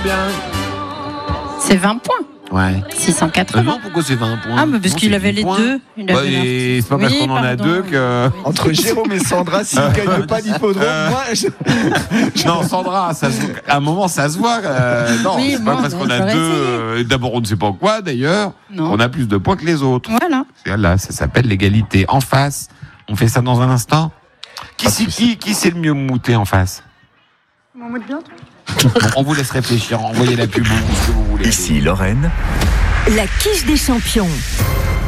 combien ? C'est 20 points. Ouais. 680. Non, pourquoi c'est 20 points ? Ah, mais parce Non, qu'il c'est avait 10 les points. deux. Il avait Et c'est pas parce qu'on en a deux que. Entre Jérôme et Sandra, s'ils ne gagnent pas l'hippodrome, moi, Non, Sandra, à un moment, ça se voit. Non, Oui, c'est pas moi, parce qu'on a j'aurais deux. D'abord, on ne sait pas quoi, d'ailleurs. Non. On a plus de points que les autres. Voilà. Là, ça s'appelle l'égalité. En face, on fait ça dans un instant. Qui c'est le mieux mouté en face ? On moute bien, toi ? Bon, on vous laisse réfléchir. Envoyez la pub où ce que vous voulez. Ici Lorraine. La quiche des champions.